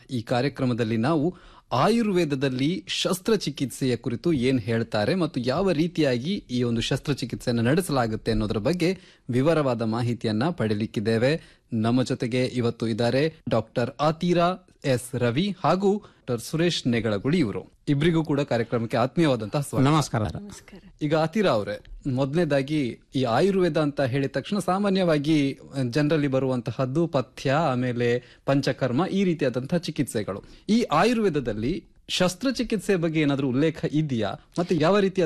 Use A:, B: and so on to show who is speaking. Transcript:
A: ಈ ಕಾರ್ಯಕ್ರಮದಲ್ಲಿ ನಾವು ಆಯುರ್ವೇದದಲ್ಲಿ ಶಸ್ತ್ರಚಿಕಿತ್ಸೆಯ ಕುರಿತು ಏನ್ ಹೇಳ್ತಾರೆ ಮತ್ತು ಯಾವ ರೀತಿಯಾಗಿ ಈ ಒಂದು ಶಸ್ತ್ರಚಿಕಿತ್ಸೆಯನ್ನು ನಡೆಸಲಾಗುತ್ತೆ ಅನ್ನೋದ್ರ ಬಗ್ಗೆ ವಿವರವಾದ ಮಾಹಿತಿಯನ್ನ ಪಡೆಯಲಿಕ್ಕಿದ್ದೇವೆ. ನಮ್ಮ ಜೊತೆಗೆ ಇವತ್ತು ಇದ್ದಾರೆ ಡಾಕ್ಟರ್ ಆತೀರಾ ಎಸ್ ರವಿ ಹಾಗೂ ಡಾಕ್ಟರ್ ಸುರೇಶ್ ನೆಗಳಗುಳಿ. ಇವರು ಇಬ್ಬರಿಗೂ ಕೂಡ ಕಾರ್ಯಕ್ರಮಕ್ಕೆ ಆತ್ಮೀಯವಾದಂತಹ ಸ್ವಾಗತ.
B: ನಮಸ್ಕಾರ.
A: ಈಗ ಆತೀರಾ ಅವರೇ, ಮೊದಲನೇದಾಗಿ ಈ ಆಯುರ್ವೇದ ಅಂತ ಹೇಳಿದ ತಕ್ಷಣ ಸಾಮಾನ್ಯವಾಗಿ ಜನರಲ್ಲಿ ಬರುವಂತಹದ್ದು ಪಥ್ಯ, ಆಮೇಲೆ ಪಂಚಕರ್ಮ, ಈ ರೀತಿಯಾದಂತಹ ಚಿಕಿತ್ಸೆಗಳು. ಈ ಆಯುರ್ವೇದದಲ್ಲಿ ಶಸ್ತ್ರಚಿಕಿತ್ಸೆ ಬಗ್ಗೆ ಏನಾದ್ರೂ ಉಲ್ಲೇಖ ಇದೆಯಾ? ಮತ್ತೆ ಯಾವ ರೀತಿಯ